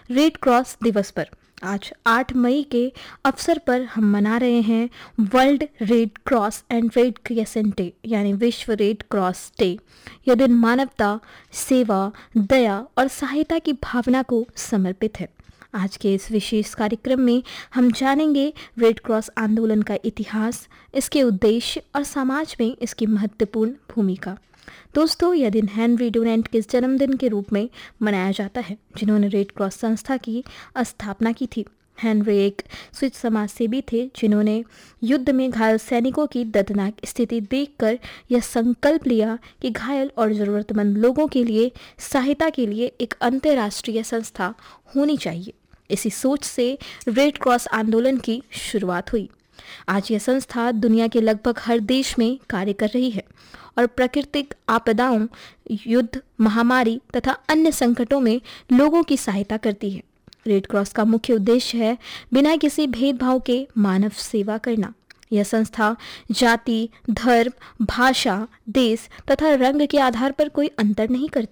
Red cross दिवस पर आज 8 मई के अवसर पर हम मना रहे हैं world red cross and red crescent day यानी विश्व रेड क्रॉस डे। यह दिन मानवता, सेवा, दया और सहायता की भावना को समर्पित है। आज के इस विशेष कार्यक्रम में हम जानेंगे रेड क्रॉस आंदोलन का इतिहास, इसके उद्देश्य और समाज में इसकी महत्वपूर्ण भूमिका। दोस्तों, यह दिन हेनरी डुनांट के जन्मदिन के रूप में मनाया जाता है, जिन्होंने रेड क्रॉस संस्था की स्थापना की थी। हेनरी एक स्विस समाजसेवी थे जिन्होंने युद्ध में घायल सैनिकों की दर्दनाक स्थिति देखकर यह संकल्प लिया कि घायल और ज़रूरतमंद लोगों के लिए सहायता के लिए एक अंतर्राष्ट्रीय संस्था होनी चाहिए। इसी सोच से रेड क्रॉस आंदोलन की शुरुआत हुई। आज यह संस्था दुनिया के लगभग हर देश में कार्य कर रही है और प्राकृतिक आपदाओं, युद्ध, महामारी तथा अन्य संकटों में लोगों की सहायता करती है। रेड क्रॉस का मुख्य उद्देश्य है बिना किसी भेदभाव के मानव सेवा करना। यह संस्था जाति, धर्म, भाषा, देश तथा रंग के आधार पर कोई अंतर नहीं करती।